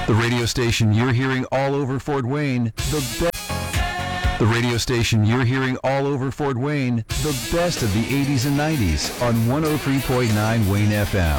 The radio station you're hearing all over Fort Wayne, the radio station you're hearing all over Fort Wayne, the best of the 80s and 90s on 103.9 Wayne FM.